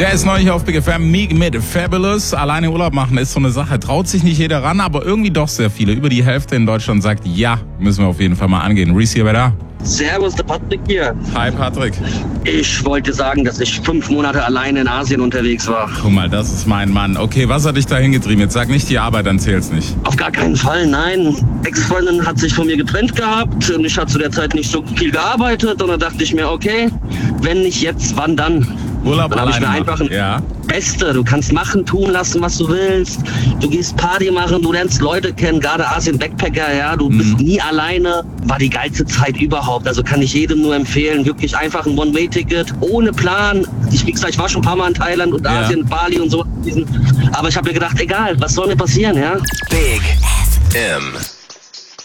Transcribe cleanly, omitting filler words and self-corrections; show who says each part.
Speaker 1: Der ist neu hier auf Big FM, Meek mit Fabulous. Alleine Urlaub machen ist so eine Sache, traut sich nicht jeder ran, aber irgendwie doch sehr viele. Über die Hälfte in Deutschland sagt, ja, müssen wir auf jeden Fall mal angehen. Reese hier, wer da?
Speaker 2: Servus, der Patrick hier.
Speaker 1: Hi Patrick.
Speaker 2: Ich wollte sagen, dass ich 5 Monate alleine in Asien unterwegs war.
Speaker 1: Guck mal, das ist mein Mann. Okay, was hat dich da hingetrieben? Jetzt sag nicht die Arbeit, dann zähl's nicht.
Speaker 2: Auf gar keinen Fall, nein. Ex-Freundin hat sich von mir getrennt gehabt und ich hatte zu der Zeit nicht so viel gearbeitet und dann dachte ich mir, okay, wenn nicht jetzt, wann dann?
Speaker 1: Urlaub
Speaker 2: dann habe ich mir
Speaker 1: alleine
Speaker 2: einfach
Speaker 1: machen. Ja.
Speaker 2: Beste, du kannst machen, tun lassen, was du willst. Du gehst Party machen, du lernst Leute kennen, gerade Asien-Backpacker, ja. Du bist nie alleine. War die geilste Zeit überhaupt. Also kann ich jedem nur empfehlen. Wirklich einfach ein One-Way-Ticket, ohne Plan. Wie gesagt, ich war schon ein paar Mal in Thailand und Asien, Bali und so. Aber ich habe mir gedacht, egal, was soll mir passieren, ja?
Speaker 3: Big FM.